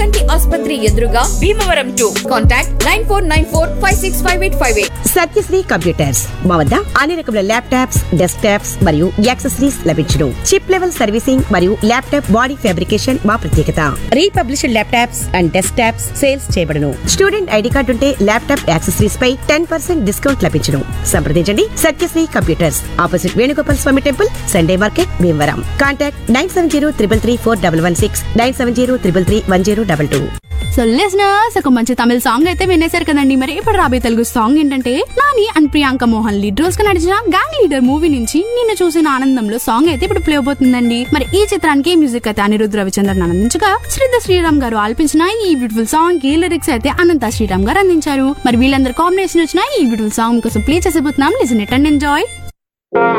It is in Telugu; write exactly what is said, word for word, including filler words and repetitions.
కంటి ఆసుపత్రి ఎదురుగా Bhimavaram two. Contact nine four nine four five six five eight five eight. Satyasri computers మా వద్ద అన్ని రకముల ల్యాప్టాప్స్, డెస్క్టాప్స్ మరియు యాక్సెసరీస్ లభించును. చిప్ లెవెల్ సర్వీసింగ్ మరియు ల్యాప్టాప్ బాడీ ఫ్యాబ్రికేషన్ మా ప్రత్యేకత. Republished laptops and desktops sales చేయబడును. స్టూడెంట్ ఐడి కార్డు ఉంటే ల్యాప్టాప్ యాక్సెసరీస్ పై టెన్ పర్సెంట్ డిస్కౌంట్ లభించును. సంప్రదించండి సత్యశ్రీ కంప్యూటర్స్, ఆపోజిట్ వేణుగోపాల్ స్వామి temple, Sunday market, Bhimavaram. Contact nine seven zero triple three four double one six, nine seven zero triple three one zero double two. So listeners, ఒక మంచి తమిళ సాంగ్ అయితే వినేశారు కదండి. మరి ఇప్పుడు రాబోయే తెలుగు సాంగ్ ఏంటంటే Nani and Priyanka Mohan lead roles గా నడిచిన గ్యాంగ్ లీడర్ మూవీ నుంచి నిన్ను చూసిన ఆనందంలో సాంగ్ అయితే ఇప్పుడు ప్లే అవబోతుందండి. మరి ఈ చిత్రానికి మ్యూజిక్ అయితే అనిరుద్ధ్ రవిచంద్రన్ అందించగా శ్రీధ శ్రీరామ్ గారు ఆలపించిన ఈ బ్యూటిఫుల్ సాంగ్ కి లిరిక్స్ అయితే అనంత శ్రీరామ్ గారు అందించారు. మరి వీళ్ళందరూ కాంబినేషన్ వచ్చిన ఈ బ్యూటిఫుల్ సాంగ్ కోసం play చేసేపోతున్నాం. Listen it and enjoy.